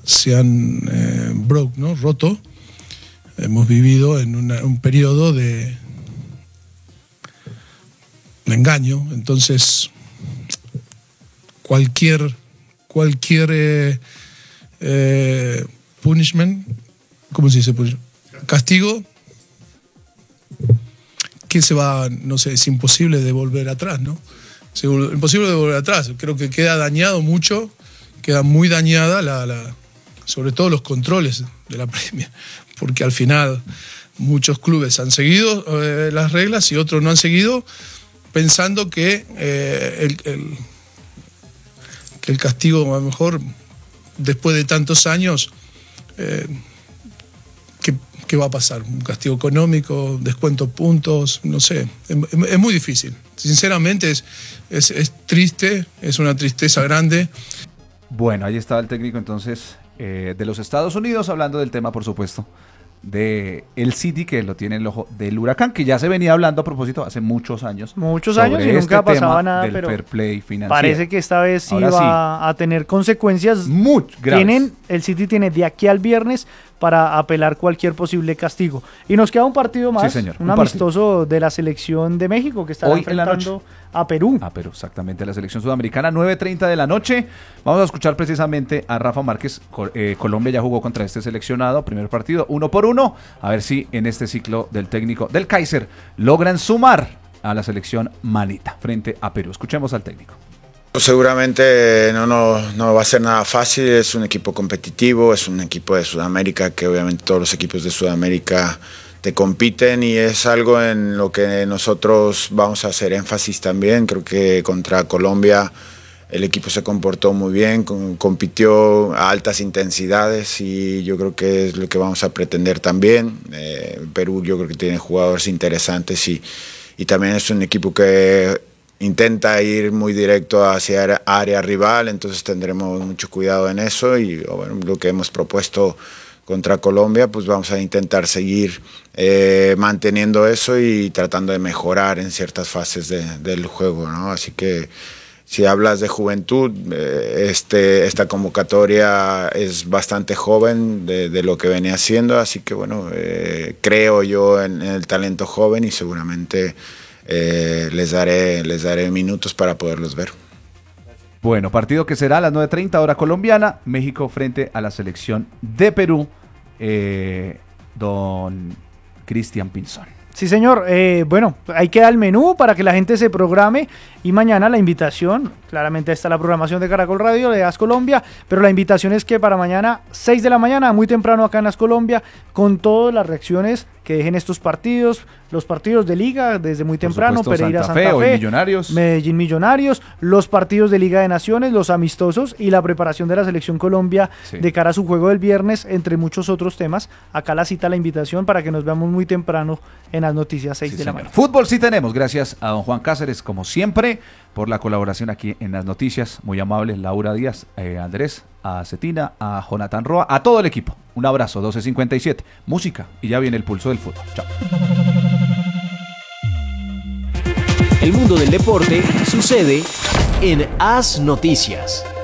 ¿no? Roto. Hemos vivido en un periodo de engaño. Entonces, cualquier punishment, ¿cómo se dice? Castigo, que es imposible de volver atrás, ¿no? Imposible de volver atrás. Creo que queda dañado mucho, queda muy dañada sobre todo los controles de la Premier, porque al final muchos clubes han seguido las reglas y otros no han seguido, pensando que el castigo, a lo mejor después de tantos años, ¿qué va a pasar? ¿Un castigo económico? ¿Descuento puntos? No sé. Es muy difícil. Sinceramente es triste, es una tristeza grande. Bueno, ahí estaba el técnico entonces de los Estados Unidos, hablando del tema, por supuesto, de el City, que lo tiene en el ojo del huracán, que ya se venía hablando a propósito hace muchos años y nunca pasaba nada, del pero fair play financiero. Parece que esta vez sí va a tener consecuencias muy graves. El City tiene de aquí al viernes para apelar cualquier posible castigo. Y nos queda un partido más, sí, señor, un amistoso de la selección de México, que está enfrentando a Perú. A Perú, exactamente, la selección sudamericana, 9:30 de la noche. Vamos a escuchar precisamente a Rafa Márquez. Colombia ya jugó contra este seleccionado, primer partido, 1-1. A ver si en este ciclo del técnico del Kaiser logran sumar a la selección manita frente a Perú. Escuchemos al técnico. Seguramente no va a ser nada fácil, es un equipo competitivo, es un equipo de Sudamérica, que obviamente todos los equipos de Sudamérica te compiten, y es algo en lo que nosotros vamos a hacer énfasis también. Creo que contra Colombia el equipo se comportó muy bien, compitió a altas intensidades, y yo creo que es lo que vamos a pretender también. Perú yo creo que tiene jugadores interesantes, y también es un equipo que intenta ir muy directo hacia área rival, entonces tendremos mucho cuidado en eso, y bueno, lo que hemos propuesto contra Colombia, pues vamos a intentar seguir manteniendo eso y tratando de mejorar en ciertas fases del juego, ¿no? Así que si hablas de juventud, esta convocatoria es bastante joven de lo que venía haciendo, así que bueno, creo yo en el talento joven, y seguramente les daré minutos para poderlos ver. Bueno, partido que será a las 9:30 hora colombiana, México frente a la selección de Perú, don Cristian Pinzón. Sí, señor. Bueno, ahí queda el menú para que la gente se programe, y mañana la invitación, claramente está la programación de Caracol Radio, de AS Colombia, pero la invitación es que para mañana, 6 de la mañana, muy temprano acá en AS Colombia, con todas las reacciones que dejen estos partidos, los partidos de Liga desde muy temprano, Pereira Santa Fe, Millonarios. Medellín Millonarios, los partidos de Liga de Naciones, los amistosos y la preparación de la Selección Colombia de cara a su juego del viernes, entre muchos otros temas. Acá la cita, la invitación para que nos veamos muy temprano en las noticias 6 de la mañana. Fútbol sí tenemos, gracias a don Juan Cáceres, como siempre, por la colaboración aquí en las noticias, muy amables, Laura Díaz, Andrés, a Cetina, a Jonathan Roa, a todo el equipo. Un abrazo, 12:57, música, y ya viene el pulso del fútbol. Chao. El mundo del deporte sucede en AS Noticias.